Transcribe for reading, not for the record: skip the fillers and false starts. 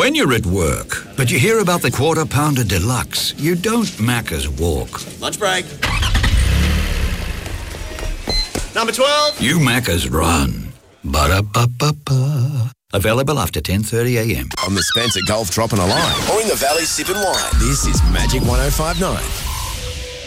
when you're at work, but you hear about the Quarter Pounder Deluxe, you don't Macca's walk. Lunch break. Number 12. You Macca's run. Ba-da-ba-ba-ba. Available after 10:30am. On the Spencer Gulf dropping a line or in the Valley sipping wine. This is Magic 105.9.